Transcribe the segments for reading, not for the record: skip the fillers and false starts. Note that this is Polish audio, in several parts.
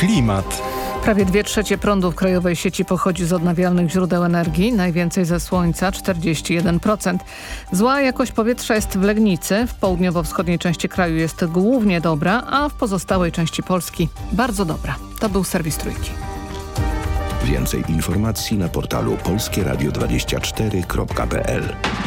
Klimat. Prawie 2/3 prądu w krajowej sieci pochodzi z odnawialnych źródeł energii, najwięcej ze słońca 41%. Zła jakość powietrza jest w Legnicy, w południowo-wschodniej części kraju jest głównie dobra, a w pozostałej części Polski bardzo dobra. To był serwis Trójki. Więcej informacji na portalu polskieradio24.pl.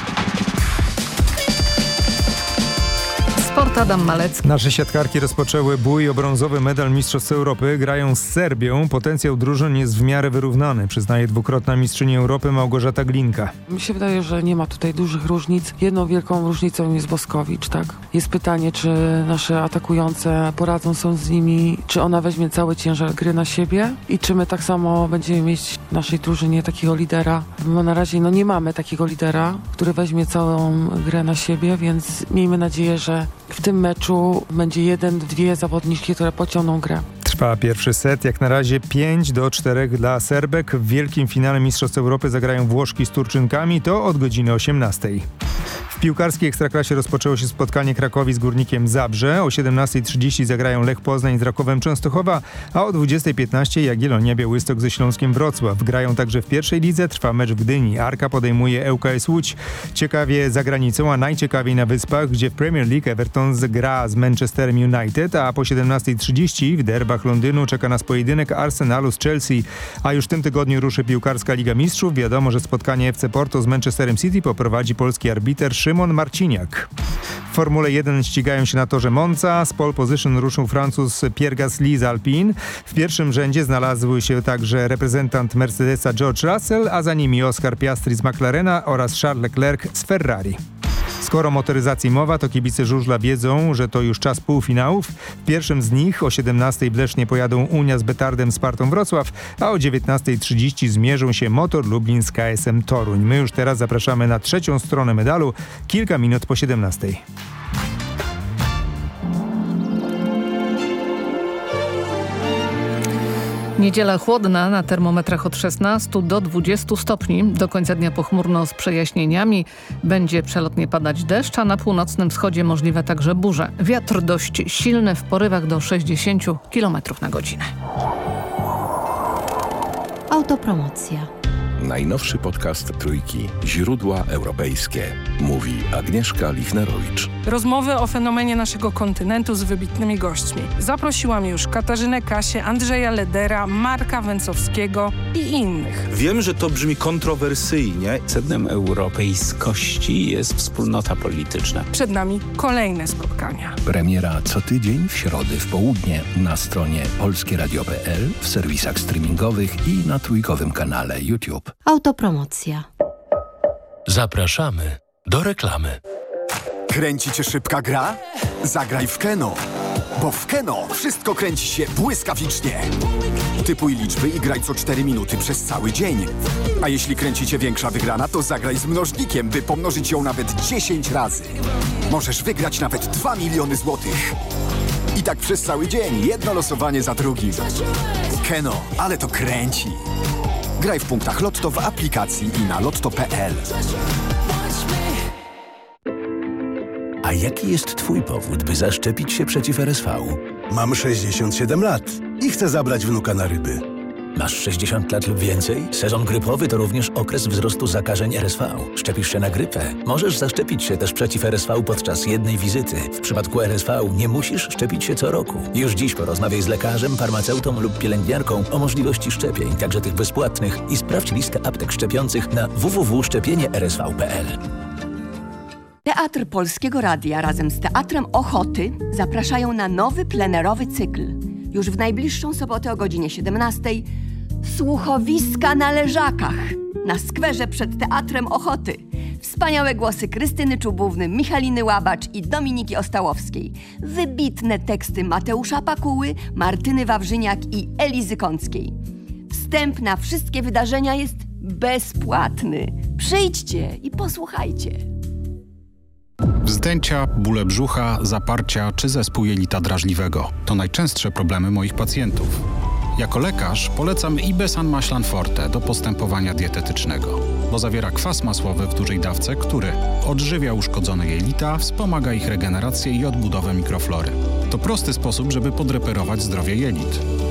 Sport Adam Malecki. Nasze siatkarki rozpoczęły bój o brązowy medal Mistrzostw Europy. Grają z Serbią. Potencjał drużyn jest w miarę wyrównany, przyznaje dwukrotna mistrzyni Europy Małgorzata Glinka. Mi się wydaje, że nie ma tutaj dużych różnic. Jedną wielką różnicą jest Boskowicz, tak? Jest pytanie, czy nasze atakujące poradzą sobie z nimi, czy ona weźmie cały ciężar gry na siebie i czy my tak samo będziemy mieć w naszej drużynie takiego lidera. Bo na razie nie mamy takiego lidera, który weźmie całą grę na siebie, więc miejmy nadzieję, że w tym meczu będzie 1-2 zawodniczki, które pociągną grę. Trwa pierwszy set. Jak na razie 5-4 dla Serbek. W wielkim finale Mistrzostw Europy zagrają Włoszki z Turczynkami. To od godziny 18. W piłkarskiej Ekstraklasie rozpoczęło się spotkanie Krakowi z Górnikiem Zabrze. O 17:30 zagrają Lech Poznań z Rakowem Częstochowa, a o 20:15 Jagiellonia Białystok ze Śląskiem Wrocław. Grają także w pierwszej lidze. Trwa mecz w Gdyni. Arka podejmuje ŁKS Łódź. Ciekawie za granicą, a najciekawiej na Wyspach, gdzie w Premier League Everton gra z Manchesterem United, a po 17:30 w derbach Londynu czeka nas pojedynek Arsenalu z Chelsea. A już w tym tygodniu ruszy piłkarska Liga Mistrzów. Wiadomo, że spotkanie FC Porto z Manchesterem City poprowadzi polski arbiter Szymon Marciniak. W Formule 1 ścigają się na torze Monza. Z pole position ruszył Francuz Pierre Gasly z Alpine. W pierwszym rzędzie znalazły się także reprezentant Mercedesa George Russell, a za nimi Oscar Piastri z McLarena oraz Charles Leclerc z Ferrari. Skoro o motoryzacji mowa, to kibice żużla wiedzą, że to już czas półfinałów. W pierwszym z nich o 17:00 w Lesznie pojadą Unia z Betardem z Spartą Wrocław, a o 19:30 zmierzą się Motor Lublin z KS-em Toruń. My już teraz zapraszamy na trzecią stronę medalu, kilka minut po 17:00. Niedziela chłodna, na termometrach od 16 do 20 stopni. Do końca dnia pochmurno z przejaśnieniami. Będzie przelotnie padać deszcz, a na północnym wschodzie możliwe także burze. Wiatr dość silny w porywach do 60 km na godzinę. Autopromocja. Najnowszy podcast Trójki. Źródła europejskie. Mówi Agnieszka Lichnerowicz. Rozmowy o fenomenie naszego kontynentu z wybitnymi gośćmi. Zaprosiłam już Katarzynę Kasię, Andrzeja Ledera, Marka Węcowskiego i innych. Wiem, że to brzmi kontrowersyjnie. Sednem europejskości jest wspólnota polityczna. Przed nami kolejne spotkania. Premiera co tydzień w środę w południe na stronie polskieradio.pl, w serwisach streamingowych i na trójkowym kanale YouTube. Autopromocja. Zapraszamy do reklamy. Kręci cię szybka gra? Zagraj w Keno. Bo w Keno wszystko kręci się błyskawicznie. Typuj liczby i graj co 4 minuty przez cały dzień. A jeśli kręci cię większa wygrana, to zagraj z mnożnikiem, by pomnożyć ją nawet 10 razy. Możesz wygrać nawet 2 miliony złotych. I tak przez cały dzień, jedno losowanie za drugim. Keno, ale to kręci. Graj w punktach Lotto w aplikacji i na lotto.pl. A jaki jest twój powód, by zaszczepić się przeciw RSV? Mam 67 lat i chcę zabrać wnuka na ryby. Masz 60 lat lub więcej? Sezon grypowy to również okres wzrostu zakażeń RSV. Szczepisz się na grypę? Możesz zaszczepić się też przeciw RSV podczas jednej wizyty. W przypadku RSV nie musisz szczepić się co roku. Już dziś porozmawiaj z lekarzem, farmaceutą lub pielęgniarką o możliwości szczepień, także tych bezpłatnych, i sprawdź listę aptek szczepiących na www.szczepienie-rsv.pl. Teatr Polskiego Radia razem z Teatrem Ochoty zapraszają na nowy plenerowy cykl. Już w najbliższą sobotę o godzinie 17:00 Słuchowiska na Leżakach na skwerze przed Teatrem Ochoty. Wspaniałe głosy Krystyny Czubówny, Michaliny Łabacz i Dominiki Ostałowskiej. Wybitne teksty Mateusza Pakuły, Martyny Wawrzyniak i Elizy Kąckiej. Wstęp na wszystkie wydarzenia jest bezpłatny. Przyjdźcie i posłuchajcie. Wzdęcia, bóle brzucha, zaparcia czy zespół jelita drażliwego to najczęstsze problemy moich pacjentów. Jako lekarz polecam Ibesan Maślan Forte do postępowania dietetycznego, bo zawiera kwas masłowy w dużej dawce, który odżywia uszkodzone jelita, wspomaga ich regenerację i odbudowę mikroflory. To prosty sposób, żeby podreperować zdrowie jelit.